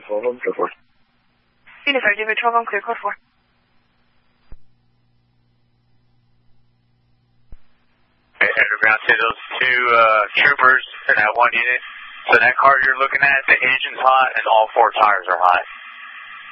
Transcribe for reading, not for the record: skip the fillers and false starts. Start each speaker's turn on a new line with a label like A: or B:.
A: 12 on, clear 4.
B: Unit 30, 12 on, clear, code 4.
C: Okay, underground, see those two troopers in that one unit. So that car you're looking at, the engine's hot and all 4 tires are hot.